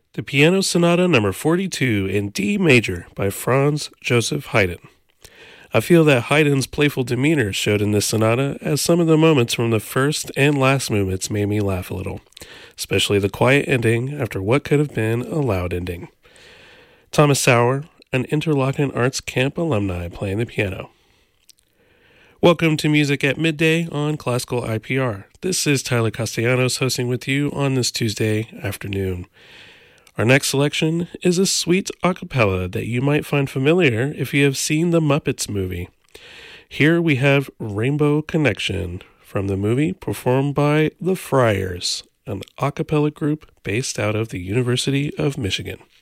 The Piano Sonata Number 42 in D major by Franz Joseph Haydn. I feel that Haydn's playful demeanor showed in this sonata, as some of the moments from the first and last movements made me laugh a little, especially the quiet ending after what could have been a loud ending. Thomas Sauer, an Interlochen Arts Camp alumni, playing the piano. Welcome to Music at Midday on Classical IPR. This is Tyler Castellanos hosting with you on this Tuesday afternoon. Our next selection is a sweet a cappella that you might find familiar if you have seen the Muppets movie. Here we have Rainbow Connection from the movie, performed by The Friars, an a cappella group based out of the University of Michigan.